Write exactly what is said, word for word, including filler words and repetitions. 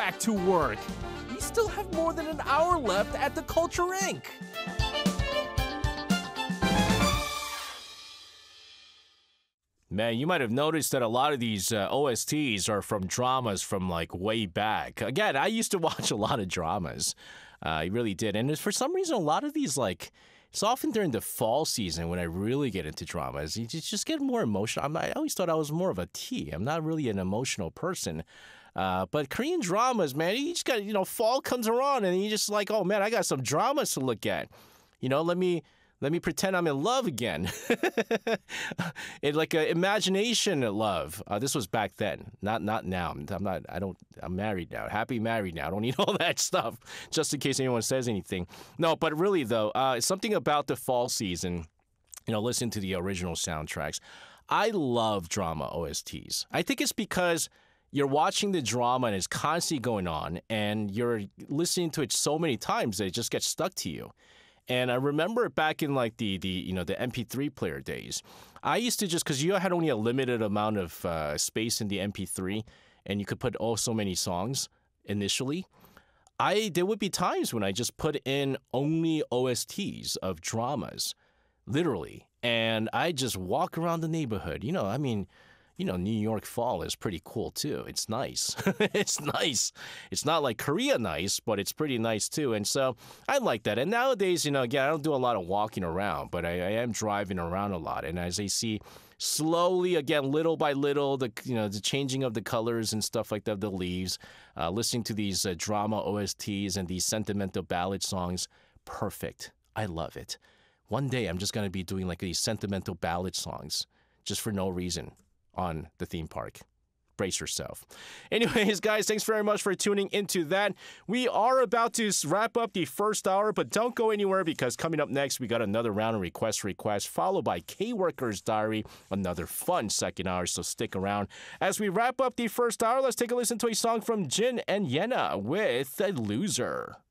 back to work. We still have more than an hour left at the Culture Incorporated. Man, you might have noticed that a lot of these uh, O S Ts are from dramas from like way back. Again, I used to watch a lot of dramas. Uh, I really did. And for some reason, a lot of these, like, it's often during the fall season when I really get into dramas. You just get more emotional. I'm not, I always thought I was more of a T. I'm not really an emotional person. Uh, but Korean dramas, man, you just got, you know, fall comes around and you just like, oh, man, I got some dramas to look at. You know, let me... Let me pretend I'm in love again. It's like an imagination love. Uh, this was back then, not not now. I'm not. I don't. I'm married now. Happy married now. I don't need all that stuff. Just in case anyone says anything. No, but really though, uh, something about the fall season. You know, listen to the original soundtracks. I love drama O S Ts. I think it's because you're watching the drama and it's constantly going on, and you're listening to it so many times that it just gets stuck to you. And I remember back in like the, the you know the M P three player days, I used to just, because you had only a limited amount of uh, space in the M P three, and you could put oh so many songs initially. I there would be times when I just put in only O S Ts of dramas, literally, and I just walk around the neighborhood. You know, I mean. You know, New York fall is pretty cool, too. It's nice. It's nice. It's not like Korea nice, but it's pretty nice, too. And so I like that. And nowadays, you know, again, I don't do a lot of walking around, but I, I am driving around a lot. And as I see slowly, again, little by little, the you know, the changing of the colors and stuff like that, the leaves, uh, listening to these uh, drama O S Ts and these sentimental ballad songs, perfect. I love it. One day, I'm just going to be doing like these sentimental ballad songs just for no reason on the theme park. Brace yourself. Anyways, guys, thanks very much for tuning into that. We are about to wrap up the first hour, but don't go anywhere because coming up next, we got another round of request requests, followed by K-Worker's Diary, another fun second hour, so stick around. As we wrap up the first hour, let's take a listen to a song from Jin and Yena with The Loser.